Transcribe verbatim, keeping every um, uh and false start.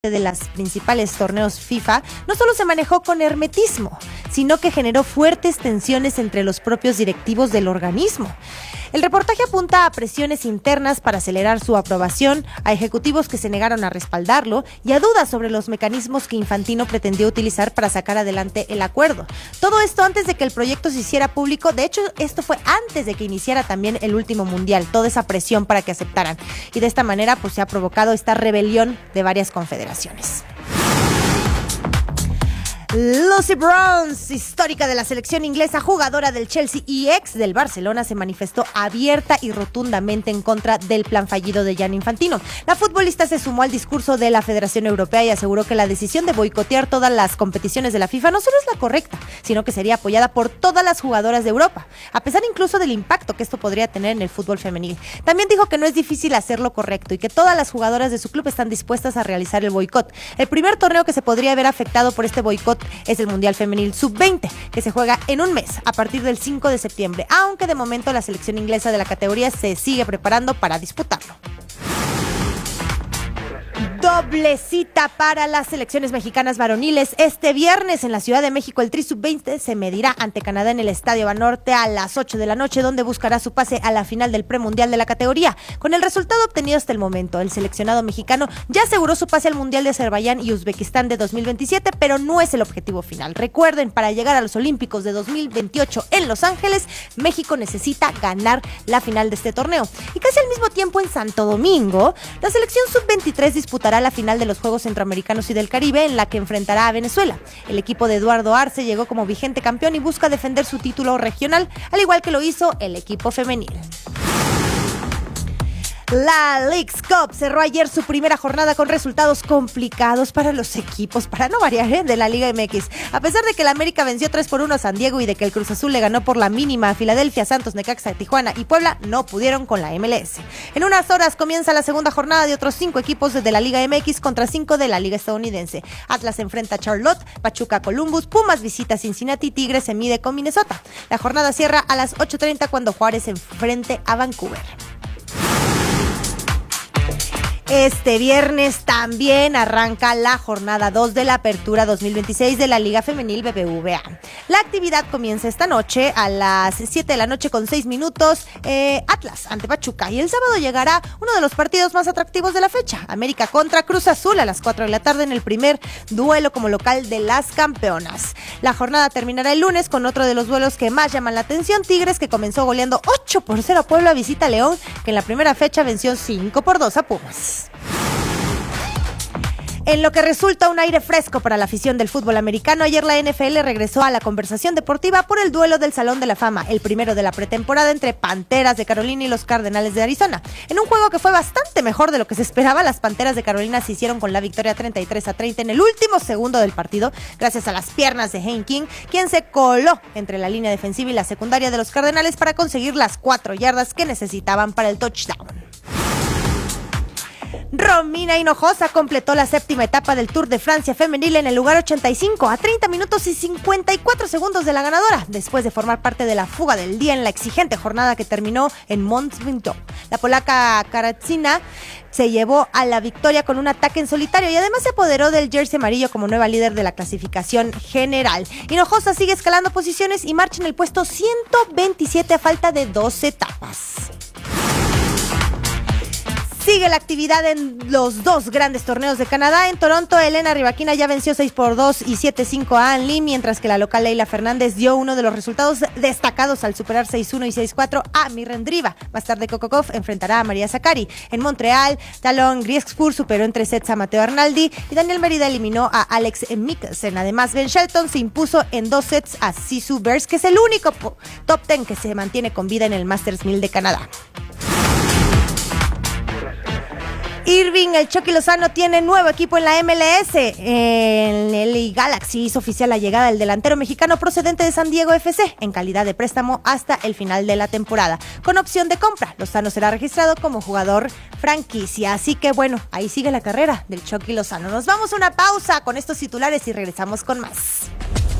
de los principales torneos FIFA, no solo se manejó con hermetismo, sino que generó fuertes tensiones entre los propios directivos del organismo. El reportaje apunta a presiones internas para acelerar su aprobación, a ejecutivos que se negaron a respaldarlo y a dudas sobre los mecanismos que Infantino pretendió utilizar para sacar adelante el acuerdo. Todo esto antes de que el proyecto se hiciera público. De hecho, esto fue antes de que iniciara también el último mundial, toda esa presión para que aceptaran. Y de esta manera pues se ha provocado esta rebelión de varias confederaciones. Lucy Bronze, histórica de la selección inglesa, jugadora del Chelsea y ex del Barcelona, se manifestó abierta y rotundamente en contra del plan fallido de Gianni Infantino. La futbolista se sumó al discurso de la Federación Europea y aseguró que la decisión de boicotear todas las competiciones de la FIFA no solo es la correcta, sino que sería apoyada por todas las jugadoras de Europa, a pesar incluso del impacto que esto podría tener en el fútbol femenil. También dijo que no es difícil hacer lo correcto y que todas las jugadoras de su club están dispuestas a realizar el boicot. El primer torneo que se podría ver afectado por este boicot es el Mundial Femenil sub veinte, que se juega en un mes, a partir del cinco de septiembre, aunque de momento la selección inglesa de la categoría se sigue preparando para disputarlo. Doble cita para las selecciones mexicanas varoniles. Este viernes en la Ciudad de México, el Tri sub veinte se medirá ante Canadá en el Estadio Banorte a las ocho de la noche, donde buscará su pase a la final del premundial de la categoría. Con el resultado obtenido hasta el momento, el seleccionado mexicano ya aseguró su pase al Mundial de Azerbaiyán y Uzbekistán de dos mil veintisiete, pero no es el objetivo final. Recuerden, para llegar a los Olímpicos de dos mil veintiocho en Los Ángeles, México necesita ganar la final de este torneo. Y casi al mismo tiempo en Santo Domingo, la selección sub veintitrés disputará la final de los Juegos Centroamericanos y del Caribe, en la que enfrentará a Venezuela. El equipo de Eduardo Arce llegó como vigente campeón y busca defender su título regional, al igual que lo hizo el equipo femenil. La Leagues Cup cerró ayer su primera jornada con resultados complicados para los equipos, para no variar, ¿eh? de la Liga M X. A pesar de que el América venció tres por uno a San Diego y de que el Cruz Azul le ganó por la mínima a Filadelfia, Santos, Necaxa, Tijuana y Puebla, no pudieron con la M L S. En unas horas comienza la segunda jornada de otros cinco equipos de la Liga M X contra cinco de la Liga Estadounidense. Atlas enfrenta a Charlotte, Pachuca a Columbus, Pumas visita a Cincinnati y Tigres se mide con Minnesota. La jornada cierra a las ocho treinta cuando Juárez se enfrente a Vancouver. Este viernes también arranca la jornada dos de la Apertura dos mil veintiséis de la Liga Femenil B B V A. La actividad comienza esta noche a las siete de la noche con seis minutos, eh, Atlas ante Pachuca, y el sábado llegará uno de los partidos más atractivos de la fecha, América contra Cruz Azul a las cuatro de la tarde en el primer duelo como local de las campeonas. La jornada terminará el lunes con otro de los duelos que más llaman la atención, Tigres, que comenzó goleando ocho por cero a Puebla, visita a León, que en la primera fecha venció cinco por dos a Pumas. En lo que resulta un aire fresco para la afición del fútbol americano, ayer la N F L regresó a la conversación deportiva por el duelo del Salón de la Fama, el primero de la pretemporada entre Panteras de Carolina y los Cardenales de Arizona. En un juego que fue bastante mejor de lo que se esperaba, las Panteras de Carolina se hicieron con la victoria treinta y tres a treinta en el último segundo del partido, gracias a las piernas de Hayne King, quien se coló entre la línea defensiva y la secundaria de los Cardenales para conseguir las cuatro yardas que necesitaban para el touchdown. Romina Hinojosa completó la séptima etapa del Tour de Francia femenil en el lugar ochenta y cinco, a treinta minutos y cincuenta y cuatro segundos de la ganadora, después de formar parte de la fuga del día en la exigente jornada que terminó en Mont-Ventoux. La polaca Karatzina se llevó a la victoria con un ataque en solitario y además se apoderó del jersey amarillo como nueva líder de la clasificación general. Hinojosa sigue escalando posiciones y marcha en el puesto ciento veintisiete a falta de dos etapas. Sigue la actividad en los dos grandes torneos de Canadá. En Toronto, Elena Rybakina ya venció seis por dos y siete cinco a Ann Lee, mientras que la local Leila Fernández dio uno de los resultados destacados al superar seis uno y seis cuatro a Mirren Driva. Más tarde, Kokokov enfrentará a María Sakkari. En Montreal, Talon Griesfurt superó en tres sets a Matteo Arnaldi y Daniel Merida eliminó a Alex Mikkelsen. Además, Ben Shelton se impuso en dos sets a Sisu Bers, que es el único top ten que se mantiene con vida en el Masters mil de Canadá. Irving, el Chucky Lozano, tiene nuevo equipo en la M L S. En el L A Galaxy hizo oficial la llegada del delantero mexicano procedente de San Diego F C en calidad de préstamo hasta el final de la temporada. Con opción de compra, Lozano será registrado como jugador franquicia. Así que bueno, ahí sigue la carrera del Chucky Lozano. Nos vamos a una pausa con estos titulares y regresamos con más.